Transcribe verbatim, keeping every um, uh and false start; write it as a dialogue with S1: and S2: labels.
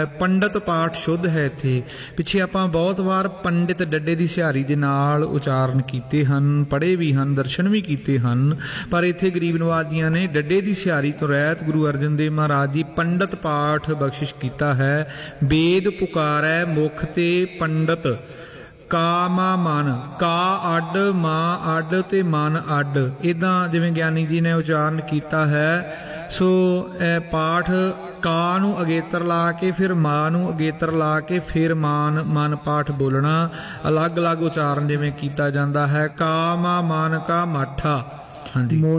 S1: ਪੰਡਤ ਪਾਠ ਸ਼ੁੱਧ ਹੈ। ਇੱਥੇ ਪਿੱਛੇ ਆਪਾਂ ਬਹੁਤ ਵਾਰ ਪੰਡਿਤ ਡੱਡੇ ਦੀ ਸਿਹਾਰੀ ਦੇ ਨਾਲ ਉਚਾਰਨ ਕੀਤੇ ਹਨ, ਪੜ੍ਹੇ ਵੀ ਹਨ, ਦਰਸ਼ਨ ਵੀ ਕੀਤੇ ਹਨ, ਪਰ ਇੱਥੇ ਗਰੀਬ ਨਵਾਜ ਜੀਆਂ ਨੇ ਡੱਡੇ ਦੀ ਸਿਹਾਰੀ ਤੋਂ ਰਹਿਤ ਗੁਰੂ ਅਰਜਨ ਦੇਵ ਮਹਾਰਾਜ ਜੀ ਪੰਡਤ ਪਾਠ ਬਖਸ਼ਿਸ਼ ਕੀਤਾ ਹੈ। ਵੇਦ ਪੁਕਾਰੈ ਮੁਖ ਤੇ ਪੰਡਤ, ਕਾ ਮਾ ਮਨ, ਕਾ ਅੱਡ ਮਾਂ ਅੱਡ ਤੇ ਮਨ ਅੱਡ, ਇੱਦਾਂ ਜਿਵੇਂ ਗਿਆਨੀ ਜੀ ਨੇ ਉਚਾਰਨ ਕੀਤਾ ਹੈ। ਸੋ ਇਹ ਪਾਠ ਕਾ ਨੂੰ ਅਗੇਤਰ ਲਾ ਕੇ ਫਿਰ ਮਾਂ ਨੂੰ ਅਗੇਤਰ ਲਾ ਕੇ ਫਿਰ ਮਾਨ ਮਨ ਪਾਠ ਬੋਲਣਾ, ਅਲੱਗ ਅਲੱਗ ਉਚਾਰਨ ਜਿਵੇਂ ਕੀਤਾ ਜਾਂਦਾ ਹੈ। ਕਾ ਮਾ ਮਨ ਕਾ ਮਾਠਾ। ਹਾਂਜੀ।